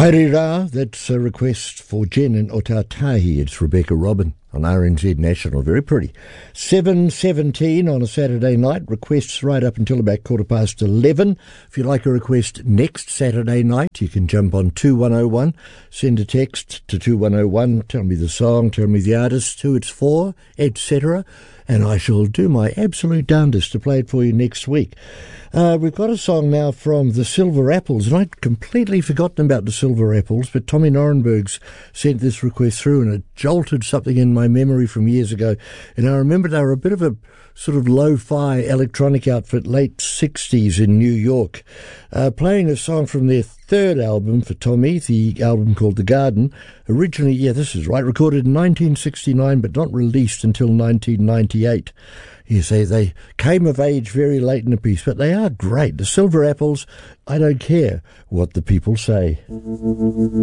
Haere, that's a request for Jen in Otatahi. It's Rebecca Robin on RNZ National. Very pretty. 7:17 on a Saturday night. Requests right up until about 11:15. If you'd like a request next Saturday night, you can jump on 2101. Send a text to 2101. Tell me the song, tell me the artist, who it's for, etc. And I shall do my absolute darndest to play it for you next week. We've got a song now from the Silver Apples, and I'd completely forgotten about the Silver Apples, but Tommy Norenberg's sent this request through, and it jolted something in my memory from years ago. And I remember they were a bit of a sort of lo-fi electronic outfit, late 60s in New York, playing a song from their third album for Tommy, the album called The Garden. Originally, this is right, recorded in 1969, but not released until 1998. You say they came of age very late in the piece, but they are great. The Silver Apples, I don't care what the people say.